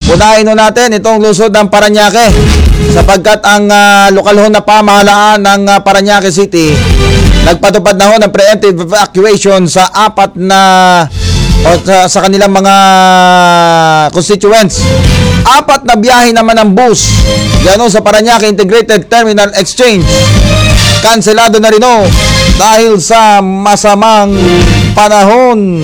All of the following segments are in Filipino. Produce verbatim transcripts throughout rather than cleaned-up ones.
Unahin ho natin itong lungsod ng Parañaque sapagkat ang uh, lokal ho na pamahalaan ng uh, Parañaque City nagpatupad na ho ng preemptive evacuation sa apat na o sa, sa kanilang mga constituents. Apat na biyahe naman ng bus gano'n sa Parañaque Integrated Terminal Exchange kanselado na rin ho dahil sa masamang panahon.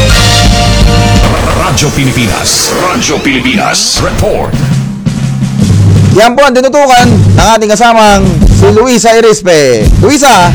Radyo Pilipinas, Radyo Pilipinas, report. Yan po ang tinutukan ng ating kasamang si Luisa Irispe. Luisa!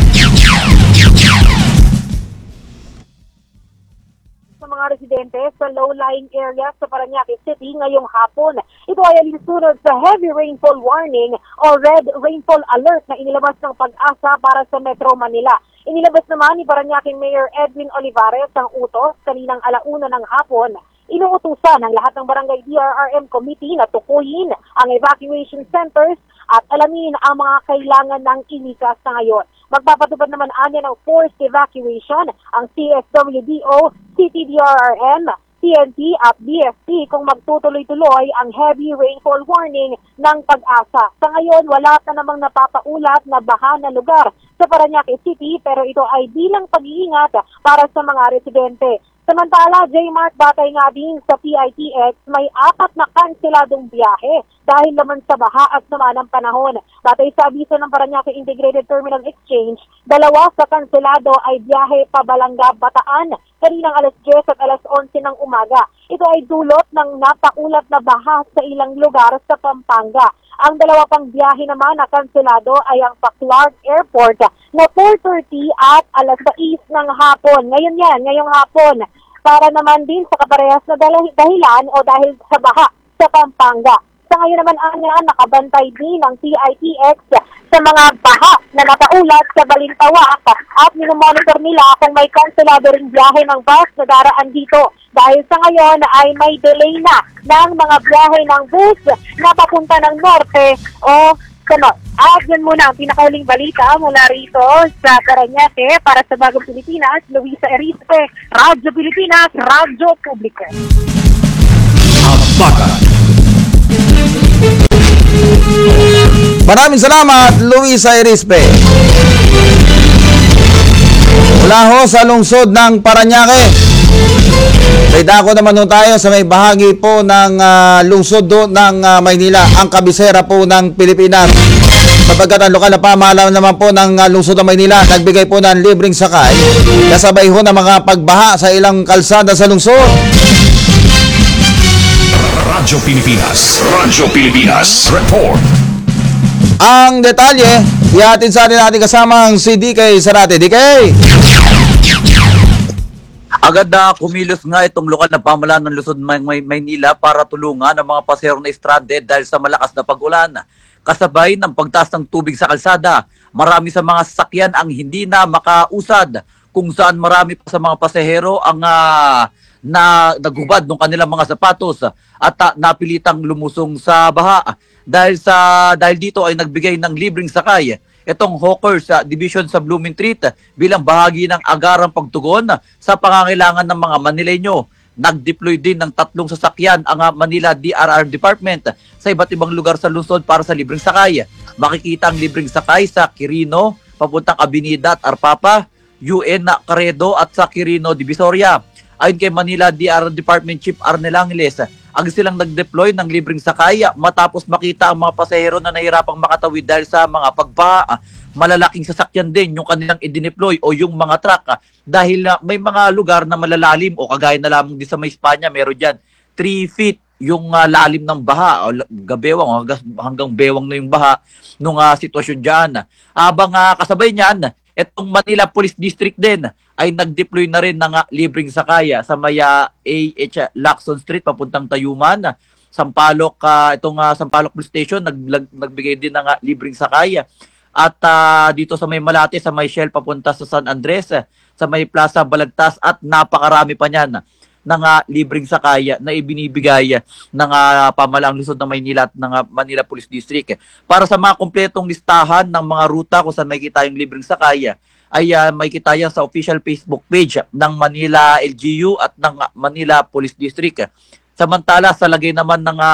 Sa mga residente sa low-lying areas sa Parañaque City ngayong hapon, ito ay alinsunod sa heavy rainfall warning o red rainfall alert na inilabas ng Pag-asa para sa Metro Manila. Inilabas naman ni Parañaque Mayor Edwin Olivares ang utos kaninang alauna ng hapon. Inuutusan ng lahat ng Barangay D R R M Committee na tukuyin ang evacuation centers at alamin ang mga kailangan ng ilikas sa ngayon. Magpapatupad naman anya ng forced evacuation ang C S W D O, C T D R R M, T N T at B F T kung magtutuloy-tuloy ang heavy rainfall warning ng Pag-asa. Sa ngayon, wala na namang napapaulat na baha na lugar sa Parañaque City pero ito ay bilang pag-iingat para sa mga residente. Samantala, J-Mark, batay nga din sa P I T X, may apat na kanseladong biyahe dahil naman sa baha at sama ng panahon. Batay sa abiso ng Parañaque Integrated Terminal Exchange, dalawa sa kanselado ay biyahe pabalangga Bataan kaninang alas diyes at alas onse ng umaga. Ito ay dulot ng napakulat na baha sa ilang lugar sa Pampanga. Ang dalawa pang biyahe naman na kanselado ay ang pa-Clark Airport na four thirty at alas sais ng hapon. Ngayon yan, ngayong hapon, para naman din sa kaparehas na dahilan o dahil sa baha sa Pampanga. Sa ngayon naman, anya, nakabantay din ang P I T X sa mga baha na napaulat sa Balintawak at minomonitor nila kung may kanselado ring biyahe ng bus na daraan dito. Dahil sa ngayon ay may delay na ng mga biyahe ng bus na papunta ng norte o sa north. At yun muna ang pinakahuling balita mula rito sa Parañaque para sa Bagong Pilipinas, Luisa Irispe, Radyo Pilipinas, Radyo Publiko. Baka. Maraming salamat, Luisa Irispe. Mula ho sa lungsod ng Parañaque. May dako naman ho tayo sa may bahagi po ng uh, lungsod do ng uh, Maynila, ang kabisera po ng Pilipinas. Sapagkat ang lokal na pamahalaan naman po ng uh, lungsod ng Maynila, nagbigay po ng libreng sakay kasabay ho ng mga pagbaha sa ilang kalsada sa lungsod. Radyo Pilipinas, Radyo Pilipinas, report. Ang detalye, ihatid sa atin natin kasamang si D K Sarate. D K! Agad na kumilos nga itong lokal na pamahalaan ng Luzon, May May Maynila para tulungan ang mga pasahero na stranded dahil sa malakas na pag-ulan. Kasabay ng pagtaas ng tubig sa kalsada, marami sa mga sasakyan ang hindi na makausad kung saan marami pa sa mga pasahero ang uh, na naghubad ng kanilang mga sapatos at uh, napilitang lumusong sa baha. Dahil sa dahil dito ay nagbigay ng libreng sakay itong Hawkers uh, Division sa Blooming Treat bilang bahagi ng agarang pagtugon sa pangangailangan ng mga Manileño. Nag-deploy din ng tatlong sasakyan ang uh, Manila D R R Department sa iba't ibang lugar sa lungsod para sa libreng sakay. Makikita ang libreng sakay sa Quirino, papuntang Abinida at Arpapa, U N na Caredo at sa Quirino, Divisoria. Ayon kay Manila D R R Department Chief Arnel Angeles, ang silang nag-deploy ng libreng sakay matapos makita ang mga pasahero na nahirapang makatawid dahil sa mga pagbaha. Malalaking sasakyan din yung kanilang i-deploy o yung mga truck dahil uh, may mga lugar na malalalim o kagaya na lamang din sa may Espanya, meron dyan three feet yung uh, lalim ng baha o gabewang hanggang, hanggang bewang na yung baha nung uh, sitwasyon dyan. Habang uh, kasabay niyan, itong Manila Police District din ay nag-deploy na rin ng uh, libreng sakaya sa Maya A H Lacson Street papuntang Tayuman. Sampaloc, uh, itong uh, Sampaloc Police Station nag, nag, nagbigay din ng uh, libreng sakaya. At uh, dito sa may Malate, sa may Shell papunta sa San Andres, sa may Plaza Balagtas at napakarami pa niyan ng uh, libreng sakaya na ibinibigay ng uh, pamahalaang lungsod ng Maynila at ng uh, Manila Police District. Para sa mga kumpletong listahan ng mga ruta kung saan makikita yung libreng sakaya, ay uh, makikita yan sa official Facebook page ng Manila L G U at ng uh, Manila Police District. Samantala, sa lagay naman ng uh,